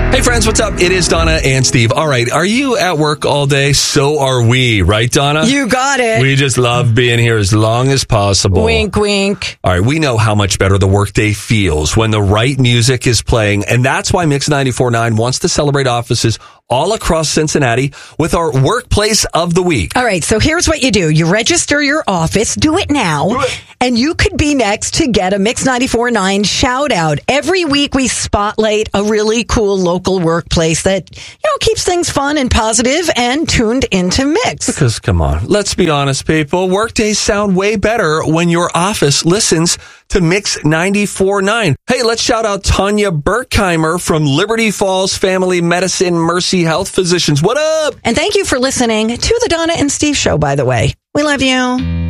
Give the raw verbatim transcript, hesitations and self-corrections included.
Hey friends, what's up? It is Donna and Steve. All right, are you at work all day? So are we, right, Donna? You got it. We just love being here as long as possible. Wink, wink. All right, we know how much better the workday feels when the right music is playing, and that's why Mix ninety-four point nine wants to celebrate offices all across Cincinnati with our Workplace of the Week. All right, so here's what you do. You register your office. Do it now. Do it. And you could be next to get a Mix ninety-four point nine shout out. Every week we spotlight a really cool local workplace that, you know, keeps things fun and positive and tuned into Mix. Because, come on, let's be honest, people. Workdays sound way better when your office listens to Mix ninety-four point nine. Hey, let's shout out Tanya Berkheimer from Liberty Falls Family Medicine Mercy Health Physicians. What up? And thank you for listening to the Donna and Steve Show, by the way. We love you.